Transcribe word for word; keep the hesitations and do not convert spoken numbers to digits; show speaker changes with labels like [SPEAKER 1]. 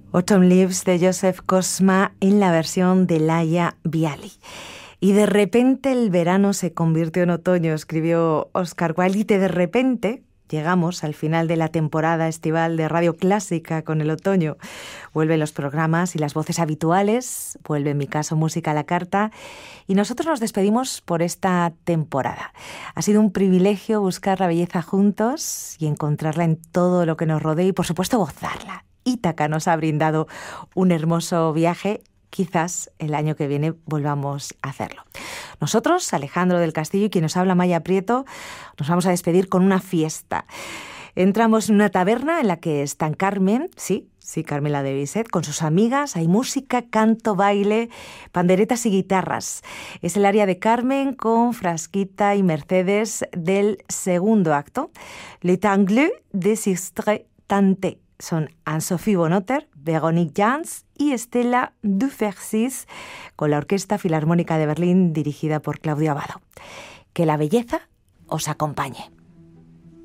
[SPEAKER 1] Autumn Leaves de Joseph Kosma en la versión de Laia Viali. Y de repente el verano se convirtió en otoño, escribió Oscar Wilde, y de repente llegamos al final de la temporada estival de Radio Clásica con el otoño. Vuelven los programas y las voces habituales, vuelve en mi caso Música a la Carta, y nosotros nos despedimos por esta temporada. Ha sido un privilegio buscar la belleza juntos y encontrarla en todo lo que nos rodea y, por supuesto, gozarla. Ítaca nos ha brindado un hermoso viaje. Quizás el año que viene volvamos a hacerlo. Nosotros, Alejandro del Castillo y quien nos habla, Maya Prieto, nos vamos a despedir con una fiesta. Entramos en una taberna en la que están Carmen, sí, sí, Carmela de Bizet, con sus amigas. Hay música, canto, baile, panderetas y guitarras. Es el área de Carmen con Frasquita y Mercedes del segundo acto. Le Tangleux de Sistre Tanté. Son Anne-Sophie Bonotter, Véronique Jans y Estela Dufersis, con la Orquesta Filarmónica de Berlín dirigida por Claudio Abbado. Que la belleza os acompañe.